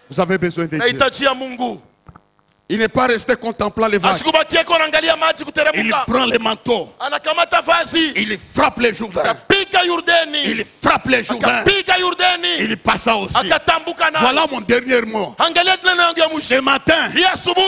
Vous avez besoin de Dieu. nahitaji ya Mungu. Il n'est pas resté contemplant les vagues. Asikubakie kuangalia maji Il kuteremka. prend les manteaux. Anakamata vazi. Il frappe les Jourdains. Akapiga Yordani. Il frappe les Jourdains. Akapiga Yordani. Il passa aussi. Akatambuka nayo. Voilà mon dernier mot. Angalia tena nangu ya mwisho. Ce matin, Hii asubuhi